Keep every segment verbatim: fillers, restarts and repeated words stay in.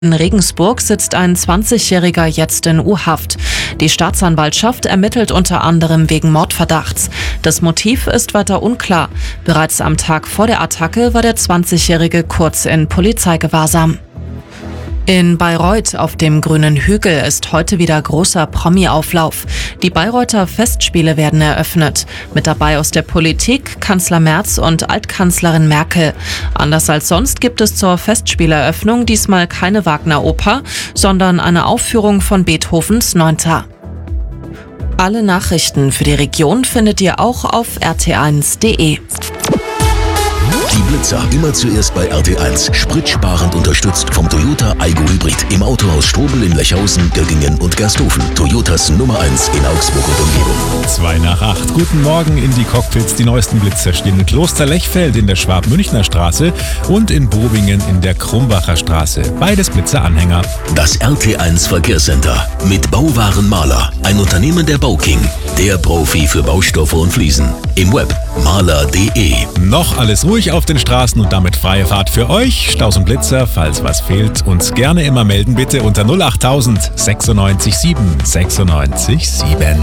In Regensburg sitzt ein zwanzigjähriger jetzt in U-Haft. Die Staatsanwaltschaft ermittelt unter anderem wegen Mordverdachts. Das Motiv ist weiter unklar. Bereits am Tag vor der Attacke war der zwanzigjährige kurz in Polizeigewahrsam. In Bayreuth auf dem Grünen Hügel ist heute wieder großer Promi-Auflauf. Die Bayreuther Festspiele werden eröffnet. Mit dabei aus der Politik Kanzler Merz und Altkanzlerin Merkel. Anders als sonst gibt es zur Festspieleröffnung diesmal keine Wagner-Oper, sondern eine Aufführung von Beethovens Neunter. Alle Nachrichten für die Region findet ihr auch auf r t eins punkt de. Die Blitzer immer zuerst bei R T eins. Spritsparend unterstützt vom Toyota Aygo Hybrid. Im Autohaus Strobel in Lechhausen, Göggingen und Gersthofen. Toyotas Nummer eins in Augsburg und Umgebung. Zwei nach acht. Guten Morgen in die Cockpits. Die neuesten Blitzer stehen in Kloster-Lechfeld in der Schwab-Münchner Straße und in Bobingen in der Krumbacher Straße. Beides Blitzer-Anhänger. Das R T eins Verkehrscenter mit Bauwaren Maler. Ein Unternehmen der Bauking. Der Profi für Baustoffe und Fliesen. Im Web maler punkt de. Noch alles ruhig auf den Straßen und damit freie Fahrt für euch. Staus und Blitzer, falls was fehlt, uns gerne immer melden bitte unter null achttausend sechsundneunzig sieben sechsundneunzig sieben.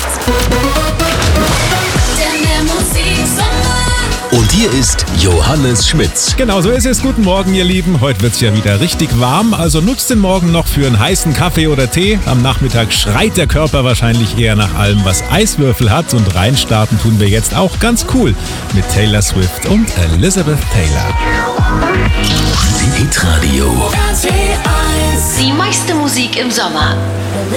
Und hier ist Johannes Schmitz. Genau so ist es. Guten Morgen, ihr Lieben. Heute wird es ja wieder richtig warm, also nutzt den Morgen noch für einen heißen Kaffee oder Tee. Am Nachmittag schreit der Körper wahrscheinlich eher nach allem, was Eiswürfel hat. Und reinstarten tun wir jetzt auch ganz cool mit Taylor Swift und Elizabeth Taylor. Hitradio. Die meiste Musik im Sommer.